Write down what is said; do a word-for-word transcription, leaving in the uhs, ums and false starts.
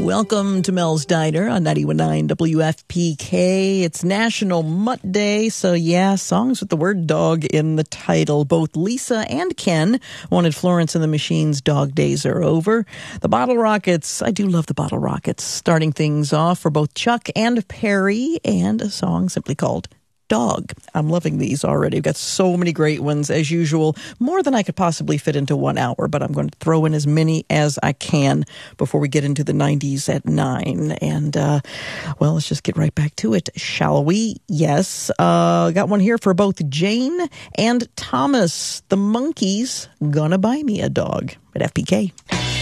Welcome to Mel's Diner on ninety-one point nine W F P K. It's National Mutt Day, so yeah, songs with the word dog in the title. Both Lisa and Ken wanted Florence and the Machine's Dog Days Are Over. The Bottle Rockets, I do love the Bottle Rockets, starting things off for both Chuck and Perry, and a song simply called Dog. I'm loving these already. I've got so many great ones, as usual, more than I could possibly fit into one hour, but I'm going to throw in as many as I can before we get into the nineties at nine. And, uh, well, let's just get right back to it, shall we? Yes. Uh, got one here for both Jane and Thomas. The Monkees, Gonna Buy Me a Dog at F P K.